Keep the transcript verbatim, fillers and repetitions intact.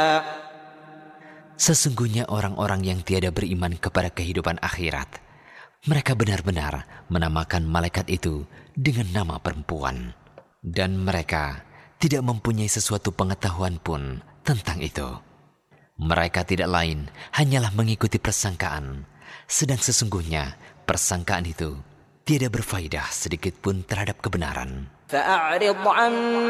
Sesungguhnya orang-orang yang tiada beriman kepada kehidupan akhirat, mereka benar-benar menamakan malaikat itu dengan nama perempuan. Dan mereka tidak mempunyai sesuatu pengetahuan pun tentang itu. Mereka tidak lain hanyalah mengikuti persangkaan, sedang sesungguhnya persangkaan itu tiada berfaedah sedikit pun terhadap kebenaran.